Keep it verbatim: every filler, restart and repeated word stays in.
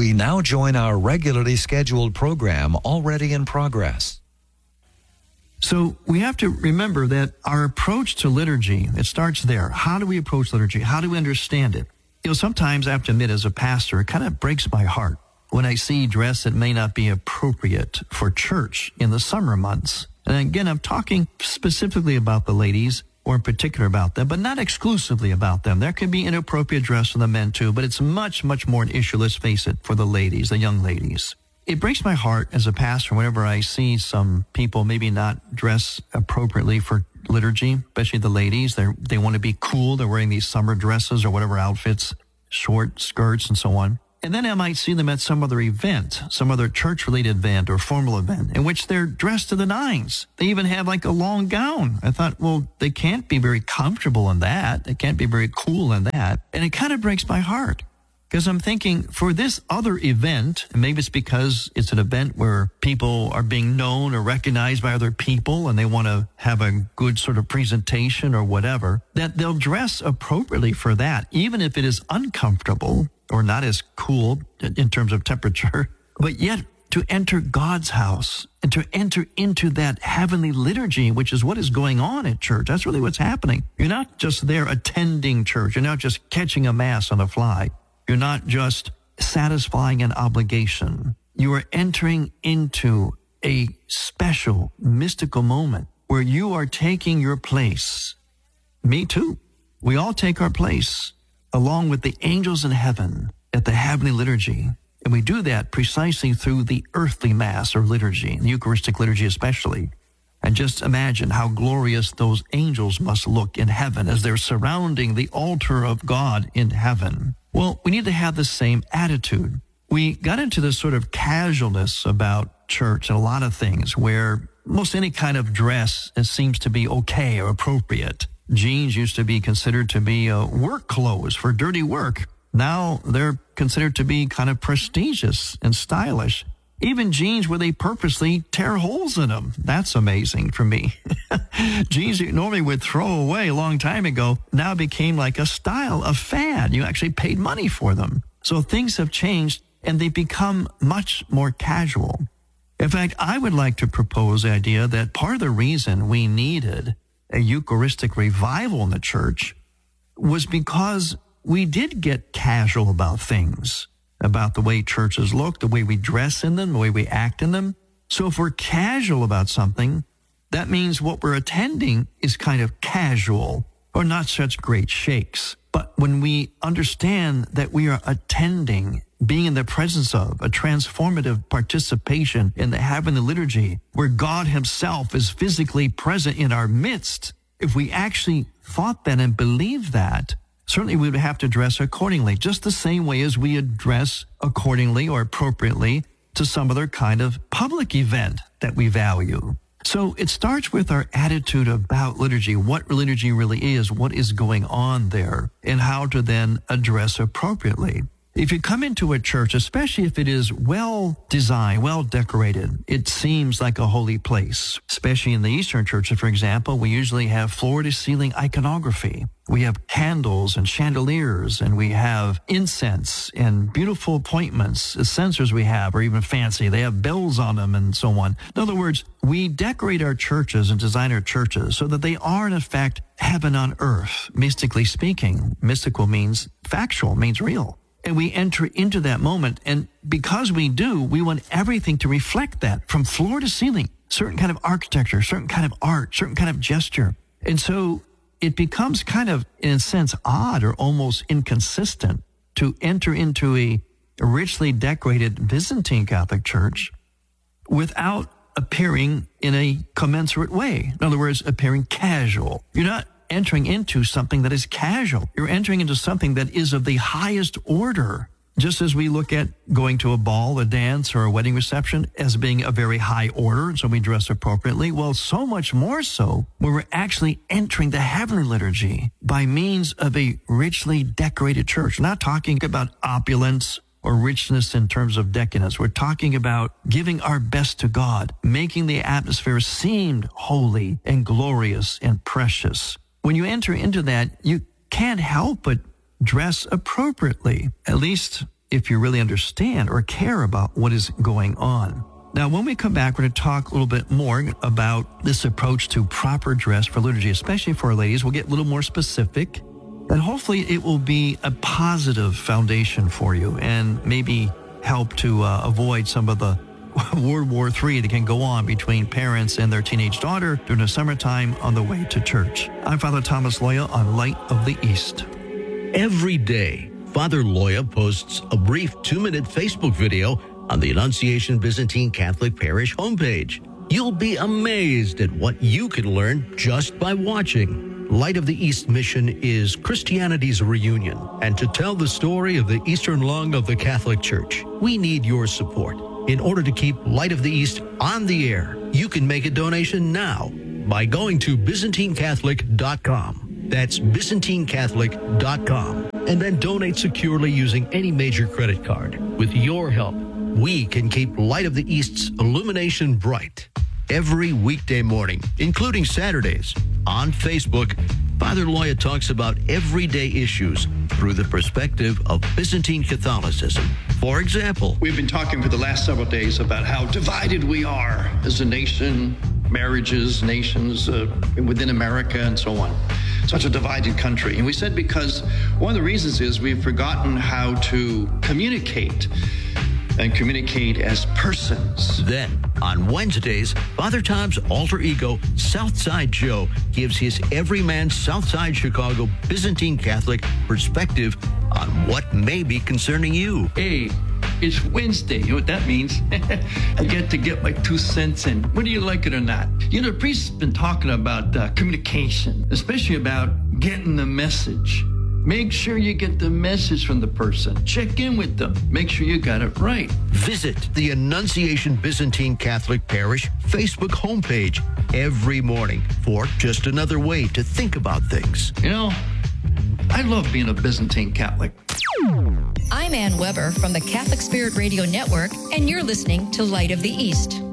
We now join our regularly scheduled program already in progress. So we have to remember that our approach to liturgy, it starts there. How do we approach liturgy? How do we understand it? You know, sometimes I have to admit as a pastor, it kind of breaks my heart when I see dress that may not be appropriate for church in the summer months. And again, I'm talking specifically about the ladies, or in particular about them, but not exclusively about them. There can be inappropriate dress for the men too, but it's much, much more an issue, let's face it, for the ladies, the young ladies. It breaks my heart as a pastor whenever I see some people maybe not dress appropriately for liturgy, especially the ladies. They they want to be cool. They're wearing these summer dresses or whatever outfits, short skirts and so on. And then I might see them at some other event, some other church-related event or formal event in which they're dressed to the nines. They even have like a long gown. I thought, well, they can't be very comfortable in that. They can't be very cool in that. And it kind of breaks my heart because I'm thinking for this other event, and maybe it's because it's an event where people are being known or recognized by other people and they want to have a good sort of presentation or whatever, that they'll dress appropriately for that, even if it is uncomfortable or not as cool in terms of temperature, but yet to enter God's house and to enter into that heavenly liturgy, which is what is going on at church. That's really what's happening. You're not just there attending church. You're not just catching a mass on the fly. You're not just satisfying an obligation. You are entering into a special, mystical moment where you are taking your place. Me too. We all take our place along with the angels in heaven at the heavenly liturgy. And we do that precisely through the earthly mass or liturgy, the Eucharistic liturgy especially. And just imagine how glorious those angels must look in heaven as they're surrounding the altar of God in heaven. Well, we need to have the same attitude. We got into this sort of casualness about church and a lot of things where most any kind of dress it seems to be okay or appropriate. Jeans used to be considered to be uh, work clothes for dirty work. Now they're considered to be kind of prestigious and stylish. Even jeans where they purposely tear holes in them. That's amazing for me. Jeans you normally would throw away a long time ago now became like a style, a fad. You actually paid money for them. So things have changed and they've become much more casual. In fact, I would like to propose the idea that part of the reason we needed a Eucharistic revival in the church was because we did get casual about things, about the way churches look, the way we dress in them, the way we act in them. So if we're casual about something, that means what we're attending is kind of casual or not such great shakes. But when we understand that we are attending, being in the presence of a transformative participation in the heavenly liturgy, where God himself is physically present in our midst, if we actually thought that and believed that, certainly we would have to dress accordingly, just the same way as we address accordingly or appropriately to some other kind of public event that we value. So it starts with our attitude about liturgy, what liturgy really is, what is going on there, and how to then address appropriately. If you come into a church, especially if it is well designed, well decorated, it seems like a holy place. Especially in the Eastern churches, for example, we usually have floor-to-ceiling iconography. We have candles and chandeliers, and we have incense and beautiful appointments. The censers we have are even fancy. They have bells on them and so on. In other words, we decorate our churches and design our churches so that they are, in effect, heaven on earth, mystically speaking. Mystical means factual, means real. And we enter into that moment. And because we do, we want everything to reflect that from floor to ceiling, certain kind of architecture, certain kind of art, certain kind of gesture. And so it becomes kind of, in a sense, odd or almost inconsistent to enter into a richly decorated Byzantine Catholic church without appearing in a commensurate way. In other words, appearing casual. You're not entering into something that is casual. You're entering into something that is of the highest order. Just as we look at going to a ball, a dance, or a wedding reception as being a very high order, so we dress appropriately, well, so much more so when we're actually entering the heavenly liturgy by means of a richly decorated church. We're not talking about opulence or richness in terms of decadence. We're talking about giving our best to God, making the atmosphere seem holy and glorious and precious. When you enter into that, you can't help but dress appropriately. At least if you really understand or care about what is going on. Now, when we come back, we're going to talk a little bit more about this approach to proper dress for liturgy, especially for our ladies. We'll get a little more specific, and hopefully it will be a positive foundation for you and maybe help to uh, avoid some of the World War Three that can go on between parents and their teenage daughter during the summertime on the way to church. I'm Father Thomas Loya on Light of the East. Every day, Father Loya posts a brief two-minute Facebook video on the Annunciation Byzantine Catholic Parish homepage. You'll be amazed at what you can learn just by watching. Light of the East mission is Christianity's reunion, and to tell the story of the Eastern lung of the Catholic Church, we need your support. In order to keep Light of the East on the air, you can make a donation now by going to Byzantine Catholic dot com. That's Byzantine Catholic dot com. And then donate securely using any major credit card. With your help, we can keep Light of the East's illumination bright. Every weekday morning, including Saturdays, on Facebook, Father Loya talks about everyday issues through the perspective of Byzantine Catholicism. For example, we've been talking for the last several days about how divided we are as a nation, marriages, nations uh, within America, and so on. Such a divided country. And we said because one of the reasons is we've forgotten how to communicate and communicate as persons. Then, on Wednesdays, Father Tom's alter ego, Southside Joe, gives his everyman Southside Chicago Byzantine Catholic perspective on what may be concerning you. Hey, it's Wednesday. You know what that means? I get to get my two cents in, whether you like it or not. You know, the priest's been talking about uh, communication, especially about getting the message. Make sure you get the message from the person. Check in with them. Make sure you got it right. Visit the Annunciation Byzantine Catholic Parish Facebook homepage every morning for just another way to think about things. You know, I love being a Byzantine Catholic. I'm Ann Weber from the Catholic Spirit Radio Network, and you're listening to Light of the East.